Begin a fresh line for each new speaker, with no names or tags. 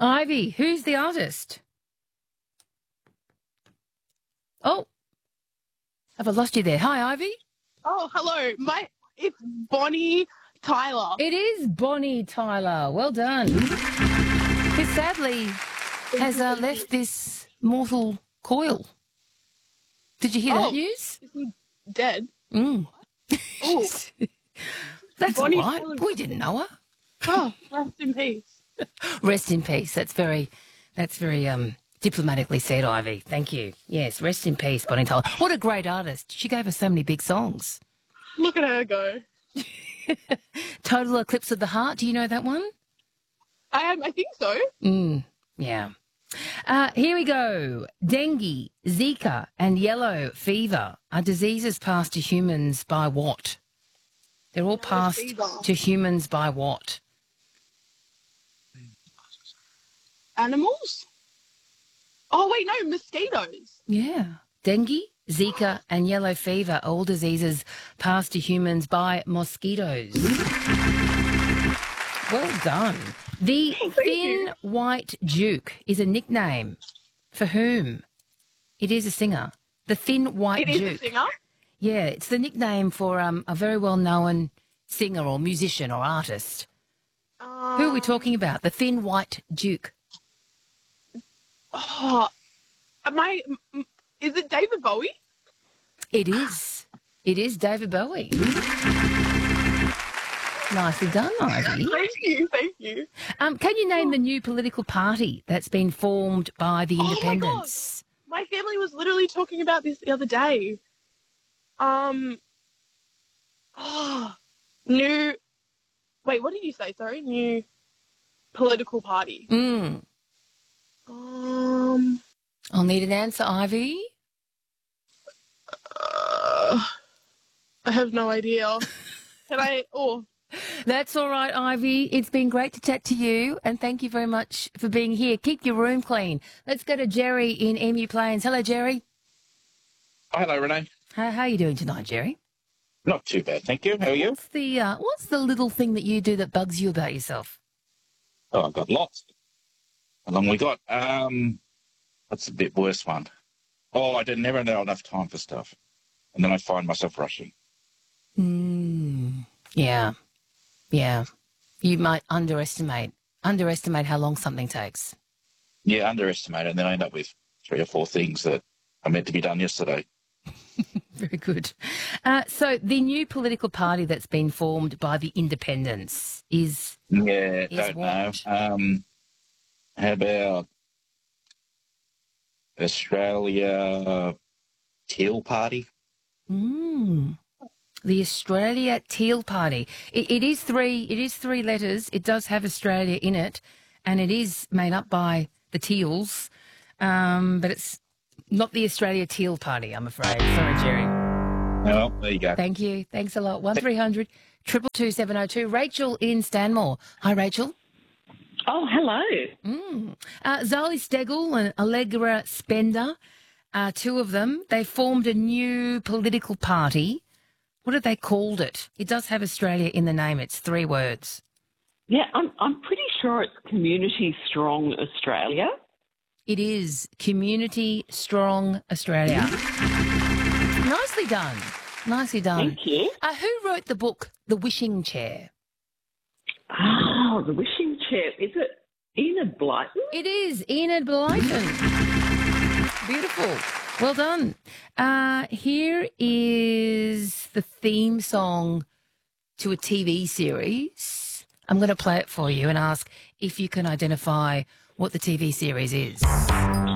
Ivy, who's the artist? Oh, have I lost you there? Hi, Ivy.
Oh, hello. It's Bonnie Tyler.
It is Bonnie Tyler. Well done. Who sadly has left this mortal coil. Did you hear that news?
Is he dead?
Mm.
Oh,
That's
Bonnie
all right.
Tyler.
We didn't know her.
oh, rest in peace.
Rest in peace. That's very diplomatically said, Ivy. Thank you. Yes, rest in peace, Bonnie Tyler. What a great artist. She gave us so many big songs.
Look at her go.
Total Eclipse of the Heart. Do you know that one?
I think so.
Yeah. Here we go. Dengue, Zika, and yellow fever are diseases passed to humans by what? They're all passed
fever.
to humans by what?
Animals? Oh, wait, no, mosquitoes.
Yeah. Dengue, Zika, and yellow fever are all diseases passed to humans by mosquitoes. Well done. The Thin White Duke is a nickname for whom? It is a singer. The Thin White Duke.
It is a singer?
Yeah, it's the nickname for a very well-known singer or musician or artist. Who are we talking about? The Thin White Duke.
Oh, is it David Bowie?
It is. It is David Bowie. Nicely done, Ivy.
Thank you.
Can you name the new political party that's been formed by the Independents?
My family was literally talking about this the other day. Wait, what did you say? Sorry, new political party.
I'll need an answer, Ivy.
I have no idea. Can I?
That's all right, Ivy. It's been great to chat to you, and thank you very much for being here. Keep your room clean. Let's go to Jerry in Emu Plains. Hello, Jerry.
Hello, Renee.
How are you doing tonight, Jerry?
Not too bad, thank you. How are you?
What's the little thing that you do that bugs you about yourself?
Oh, I've got lots. How long we got? That's a bit worse one. Oh, I never have enough time for stuff. And then I find myself rushing.
Yeah. Yeah. You might underestimate how long something takes.
Yeah, underestimate it, and then I end up with 3 or 4 things that are meant to be done yesterday.
Very good. So the new political party that's been formed by the Independents is...
Yeah,
is
don't
what?
know. How about Australia Teal Party?
The Australia Teal Party. It is 3 letters. It does have Australia in it, and it is made up by the Teals, but it's not the Australia Teal Party, I'm afraid. Sorry, Jerry.
Well, there you go.
Thank you. Thanks a lot. 1300 222 702. Rachel in Stanmore. Hi, Rachel.
Oh, hello.
Zoe Stegel and Allegra Spender, 2 of them, they formed a new political party. What have they called it? It does have Australia in the name. It's 3 words.
Yeah, I'm pretty sure it's Community Strong Australia.
It is Community Strong Australia. Nicely done. Nicely done.
Thank you.
Who wrote the book The Wishing Chair?
Oh, The Wishing Chair. Is it Enid Blyton?
It is Enid Blyton. Beautiful. Well done. Here is the theme song to a TV series. I'm going to play it for you and ask if you can identify what the TV series is.